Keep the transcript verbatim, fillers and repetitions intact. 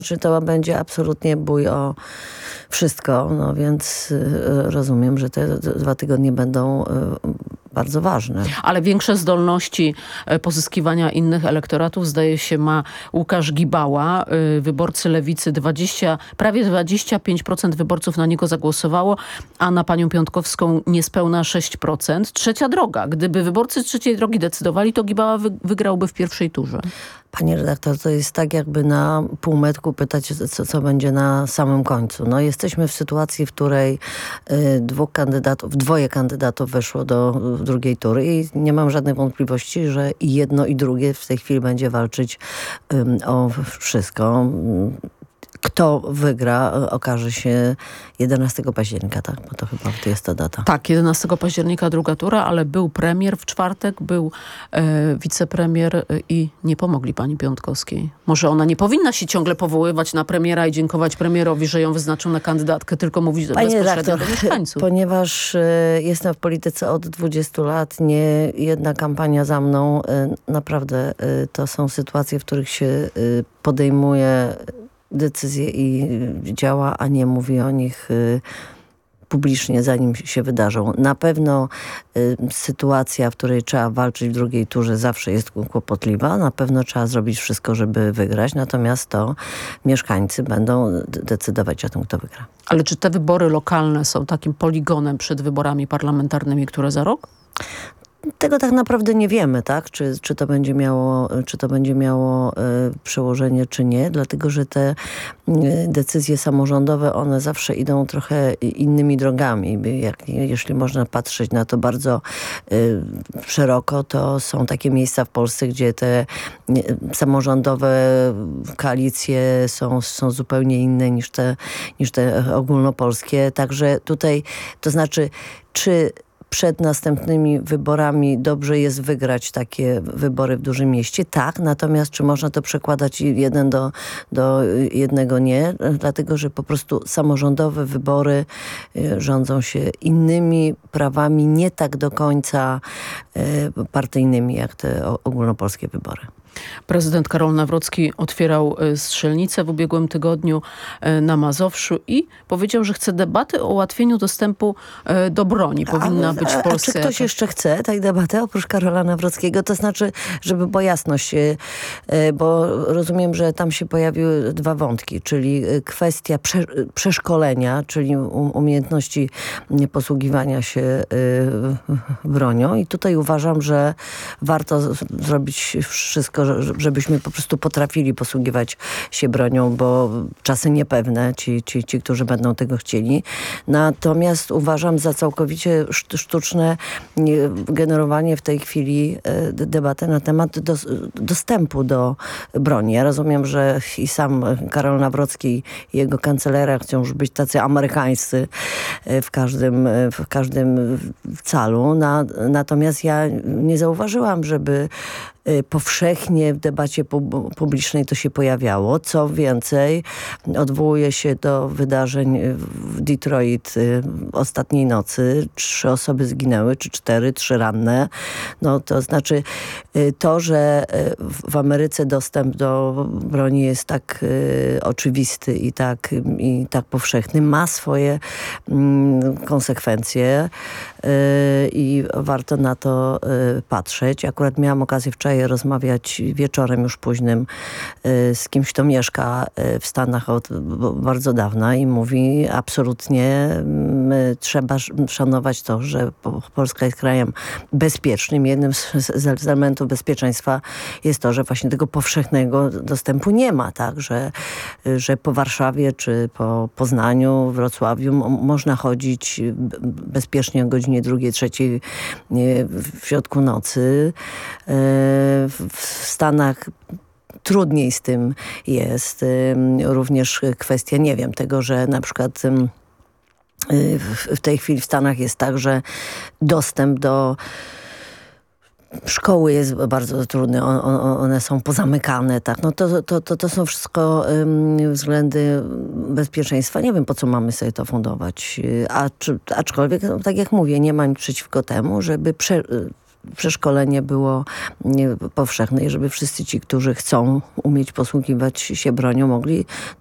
Czy to będzie absolutnie bój o wszystko, no więc rozumiem, że te dwa tygodnie będą bardzo ważne. Ale większe zdolności pozyskiwania innych elektoratów zdaje się ma Łukasz Gibała. Wyborcy Lewicy dwadzieścia, prawie dwadzieścia pięć procent wyborców na niego zagłosowało, a na panią Piontkowską niespełna sześć procent. Trzecia droga. Gdyby wyborcy trzeciej drogi decydowali, to Gibała wy- wygrałby w pierwszej turze. Panie redaktor, to jest tak jakby na półmetku pytać, co, co będzie na samym końcu. No jesteśmy w sytuacji, w której y, dwóch kandydatów, dwoje kandydatów weszło do drugiej tury i nie mam żadnych wątpliwości, że i jedno i drugie w tej chwili będzie walczyć y, o wszystko. Kto wygra, okaże się jedenastego października, tak? Bo to chyba to jest ta data. Tak, jedenastego października druga tura, ale był premier w czwartek, był e, wicepremier e, i nie pomogli pani Piontkowskiej. Może ona nie powinna się ciągle powoływać na premiera i dziękować premierowi, że ją wyznaczył na kandydatkę, tylko mówić Panie bezpośrednio redaktor, do mieszkańców. Ponieważ y, jestem w polityce od dwudziestu lat, nie jedna kampania za mną, y, naprawdę y, to są sytuacje, w których się y, podejmuje decyzje i działa, a nie mówi o nich y, publicznie, zanim się wydarzą. Na pewno y, sytuacja, w której trzeba walczyć w drugiej turze, zawsze jest kłopotliwa. Na pewno trzeba zrobić wszystko, żeby wygrać. Natomiast to mieszkańcy będą d- decydować o tym, kto wygra. Ale czy te wybory lokalne są takim poligonem przed wyborami parlamentarnymi, które za rok? Tego tak naprawdę nie wiemy, tak? Czy, czy to będzie miało, czy to będzie miało y, przełożenie, czy nie, dlatego że te y, decyzje samorządowe, one zawsze idą trochę innymi drogami. Jak, jeśli można patrzeć na to bardzo y, szeroko, to są takie miejsca w Polsce, gdzie te y, samorządowe koalicje są, są zupełnie inne niż te, niż te ogólnopolskie. Także tutaj, to znaczy, czy przed następnymi wyborami dobrze jest wygrać takie wybory w dużym mieście? Tak, natomiast czy można to przekładać jeden do, do jednego? Nie, dlatego że po prostu samorządowe wybory rządzą się innymi prawami, nie tak do końca partyjnymi jak te ogólnopolskie wybory. Prezydent Karol Nawrocki otwierał strzelnicę w ubiegłym tygodniu na Mazowszu i powiedział, że chce debaty o ułatwieniu dostępu do broni. Powinna a, być w a, Polsce. A czy ktoś jakaś... jeszcze chce tej debaty oprócz Karola Nawrockiego? To znaczy, żeby była jasność, bo rozumiem, że tam się pojawiły dwa wątki, czyli kwestia prze, przeszkolenia, czyli umiejętności posługiwania się bronią. I tutaj uważam, że warto zrobić wszystko, żebyśmy po prostu potrafili posługiwać się bronią, bo czasy niepewne, ci, ci, ci którzy będą tego chcieli. Natomiast uważam za całkowicie sztuczne generowanie w tej chwili debaty na temat do, dostępu do broni. Ja rozumiem, że i sam Karol Nawrocki i jego kancelaria chcą już być tacy amerykańscy w każdym, w każdym calu. Na, natomiast ja nie zauważyłam, żeby powszechnie w debacie publicznej to się pojawiało. Co więcej, odwołuje się do wydarzeń w Detroit ostatniej nocy. Trzy osoby zginęły, czy cztery, trzy ranne. No to znaczy to, że w Ameryce dostęp do broni jest tak oczywisty i tak, i tak powszechny, ma swoje konsekwencje i warto na to patrzeć. Akurat miałam okazję wczoraj rozmawiać wieczorem już późnym z kimś, kto mieszka w Stanach od bardzo dawna i mówi absolutnie trzeba szanować to, że Polska jest krajem bezpiecznym. Jednym z, z elementów bezpieczeństwa jest to, że właśnie tego powszechnego dostępu nie ma, tak? Że, że po Warszawie czy po Poznaniu, Wrocławiu można chodzić bezpiecznie o godzinie drugiej, trzeciej w środku nocy. W Stanach trudniej z tym jest. Również kwestia, nie wiem, tego, że na przykład w tej chwili w Stanach jest tak, że dostęp do szkoły jest bardzo trudny, one są pozamykane, tak. No to, to, to, to są wszystko um, względy bezpieczeństwa. Nie wiem, po co mamy sobie to fundować. A, czy, aczkolwiek, no, tak jak mówię, nie ma nic przeciwko temu, żeby prze, przeszkolenie było nie, powszechne i żeby wszyscy ci, którzy chcą umieć posługiwać się bronią, mogli